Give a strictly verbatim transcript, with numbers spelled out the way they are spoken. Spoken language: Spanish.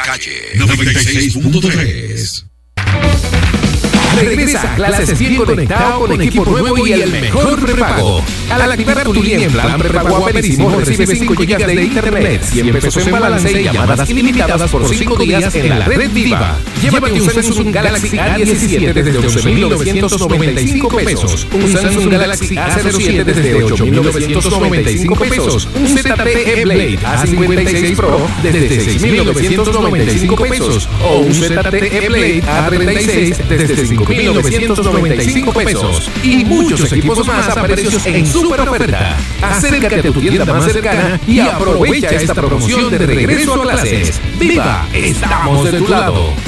calle. noventa y seis punto tres. Regresa a clases bien conectado con equipo nuevo y el mejor prepago. Al activar tu línea en plan prepago Amerisimo, recibe cinco gigas de internet, cien pesos en balance y llamadas ilimitadas por cinco días en la red Viva. Llévate un Samsung Galaxy A diecisiete desde once mil novecientos noventa y cinco pesos, un Samsung Galaxy A cero siete desde ocho mil novecientos noventa y cinco pesos, un Z T E Blade A cincuenta y seis Pro desde seis mil novecientos noventa y cinco pesos o un Z T E Blade A treinta y seis desde cinco mil novecientos noventa y cinco pesos y muchos equipos más a precios en super oferta. Acércate a tu tienda más cercana y aprovecha esta promoción de regreso a clases. ¡Viva! ¡Estamos de tu lado!